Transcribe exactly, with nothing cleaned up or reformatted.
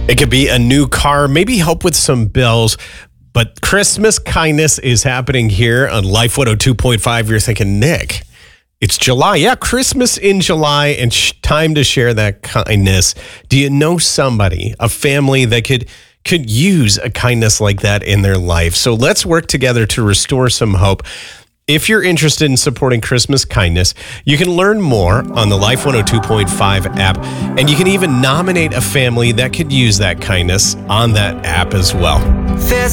It could be a new car, maybe help with some bills. But Christmas kindness is happening here on Life one oh two point five. You're thinking, Nick, it's July. Yeah, Christmas in July and sh- time to share that kindness. Do you know somebody, a family that could could use a kindness like that in their life? So let's work together to restore some hope. If you're interested in supporting Christmas kindness, you can learn more on the Life one oh two point five app, and you can even nominate a family that could use that kindness on that app as well.